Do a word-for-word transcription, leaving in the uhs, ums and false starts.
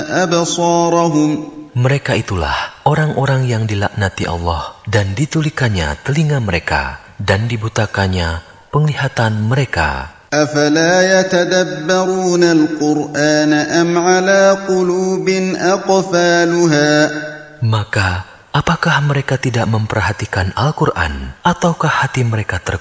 أبصارهم Mereka itulah orang-orang yang dilaknati Allah dan ditulikannya telinga mereka dan dibutakannya penglihatan mereka. أفلا يتدبرون القرآن أم على قلوب أقفالها Maka apakah mereka tidak memperhatikan Al-Quran ataukah hati mereka terkunci